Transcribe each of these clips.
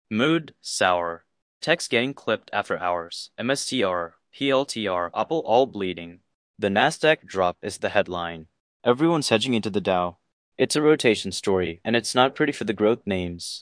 Mood, sour. Text getting clipped after hours. MSTR, PLTR, Apple all bleeding. The Nasdaq drop is the headline. Everyone's hedging into the Dow. It's a rotation story, and it's not pretty for the growth names.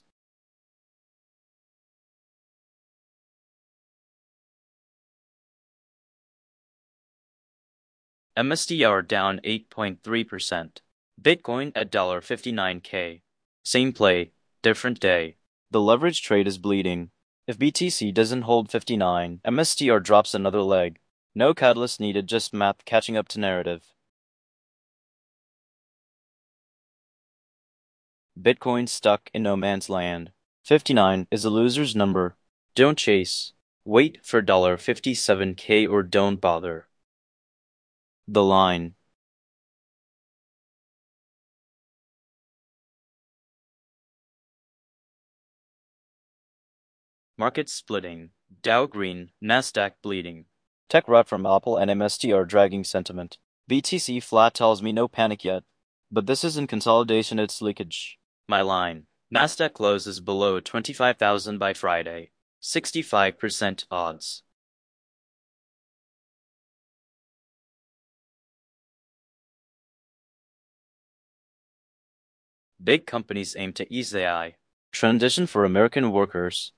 MSTR down 8.3%. Bitcoin at $59K. Same play, different day. The leverage trade is bleeding. If BTC doesn't hold 59, MSTR drops another leg. No catalyst needed, just math catching up to narrative. Bitcoin stuck in no man's land. 59 is a loser's number. Don't chase. Wait for $57K or don't bother. The line. Market splitting. Dow green, Nasdaq bleeding. Tech rut from Apple and MSTR dragging sentiment. BTC flat tells me no panic yet. But this isn't consolidation, it's leakage. My line. Nasdaq closes below 25,000 by Friday. 65% odds. Big companies aim to ease AI. Transition for American workers.